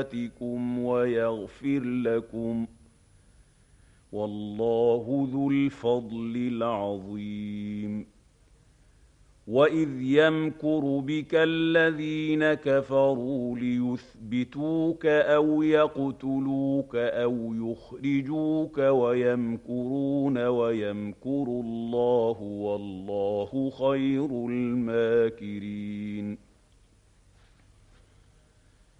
سيئاتكم ويغفر لكم، والله ذو الفضل العظيم. وإذ يمكر بك الذين كفروا ليثبتوك أو يقتلوك أو يخرجوك ويمكرون ويمكر الله والله خير الماكرين.